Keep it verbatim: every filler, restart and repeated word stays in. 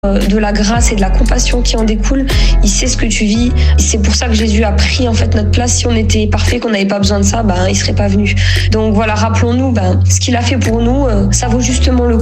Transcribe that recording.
de la grâce et de la compassion qui en découle. Il sait ce que tu vis. C'est pour ça que Jésus a pris en fait notre place. Si on était parfait, qu'on n'avait pas besoin de ça, ben il serait pas venu. Donc voilà, rappelons-nous, ben ce qu'il a fait pour nous, ça vaut justement le coup.